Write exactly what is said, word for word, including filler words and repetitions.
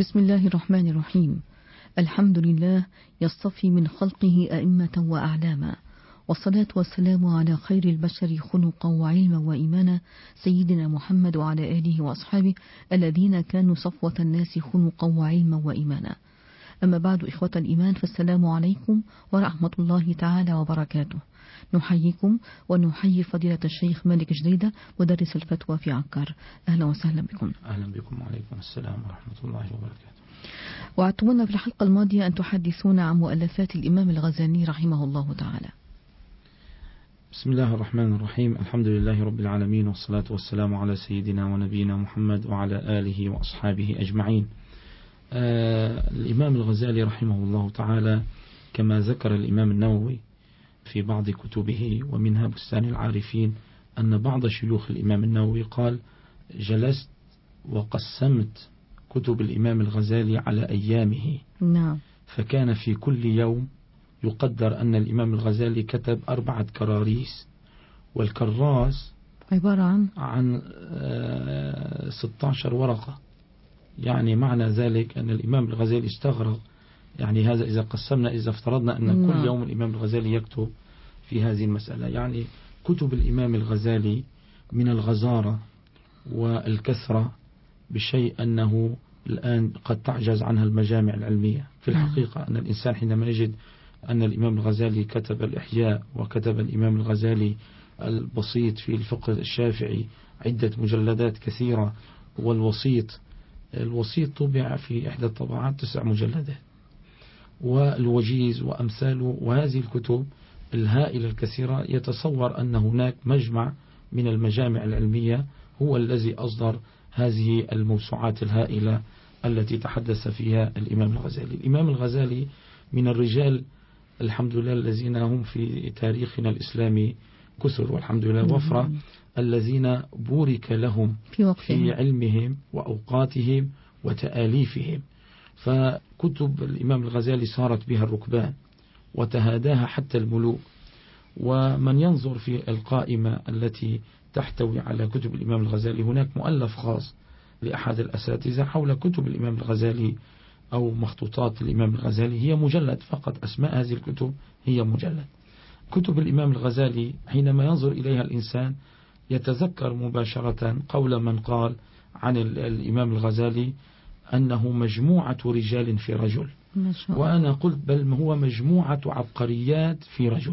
بسم الله الرحمن الرحيم. الحمد لله يصطفي من خلقه أئمة وأعلاما، والصلاة والسلام على خير البشر خلقا وعلما وإيمانا، سيدنا محمد وعلى آله وأصحابه الذين كانوا صفوة الناس خلقا وعلما وإيمانا. أما بعد، إخوة الإيمان، فالسلام عليكم ورحمة الله تعالى وبركاته. نحييكم ونحيي فضيلة الشيخ مالك جديدة مدرس الفتوى في عكار. أهلا وسهلا بكم. أهلا بكم وعليكم السلام ورحمة الله وبركاته. وعدتمونا في الحلقة الماضية أن تحدثونا عن مؤلفات الإمام الغزالي رحمه الله تعالى. بسم الله الرحمن الرحيم. الحمد لله رب العالمين، والصلاة والسلام على سيدنا ونبينا محمد وعلى آله وأصحابه أجمعين. آه الإمام الغزالي رحمه الله تعالى كما ذكر الإمام النووي في بعض كتبه ومنها بستان العارفين أن بعض شيوخ الإمام النووي قال: جلست وقسمت كتب الإمام الغزالي على أيامه. نعم. فكان في كل يوم يقدر أن الإمام الغزالي كتب أربعة كراريس، والكراس عبارة عن عن ستة عشر ورقة. يعني معنى ذلك أن الإمام الغزالي استغرق، يعني هذا إذا قسمنا، إذا افترضنا أن نعم. كل يوم الإمام الغزالي يكتب في هذه المسألة، يعني كتب الإمام الغزالي من الغزارة والكثرة بشيء أنه الآن قد تعجز عنها المجامع العلمية. في الحقيقة أن الإنسان حينما يجد أن الإمام الغزالي كتب الإحياء، وكتب الإمام الغزالي البسيط في الفقه الشافعي عدة مجلدات كثيرة، والوسيط الوسيط طبع في إحدى الطبعات تسع مجلدات، والوجيز وأمثاله، وهذه الكتب الهائلة الكثيرة، يتصور أن هناك مجمع من المجامع العلمية هو الذي أصدر هذه الموسوعات الهائلة التي تحدث فيها الإمام الغزالي. الإمام الغزالي من الرجال الحمد لله الذين هم في تاريخنا الإسلامي كثر والحمد لله وفرة، الذين بورك لهم في, في علمهم وأوقاتهم وتآليفهم. فكتب الإمام الغزالي صارت بها الركبان وتهاداها حتى الملوك. ومن ينظر في القائمة التي تحتوي على كتب الإمام الغزالي، هناك مؤلف خاص لأحد الأساتذة حول كتب الإمام الغزالي أو مخطوطات الإمام الغزالي، هي مجلد فقط، أسماء هذه الكتب هي مجلد. كتب الإمام الغزالي حينما ينظر إليها الإنسان يتذكر مباشرة قول من قال عن الإمام الغزالي أنه مجموعة رجال في رجل، وأنا قلت بل هو مجموعة عبقريات في رجل.